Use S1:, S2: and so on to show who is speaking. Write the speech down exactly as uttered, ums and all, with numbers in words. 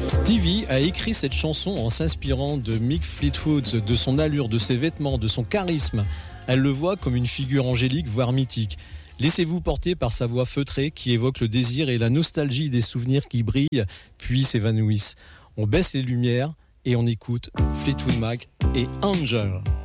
S1: Stevie a écrit cette chanson en s'inspirant de Mick Fleetwood, de son allure, de ses vêtements, de son charisme. Elle le voit comme une figure angélique, voire mythique. Laissez-vous porter par sa voix feutrée qui évoque le désir et la nostalgie des souvenirs qui brillent puis s'évanouissent. On baisse les lumières et on écoute Fleetwood Mac et Angel.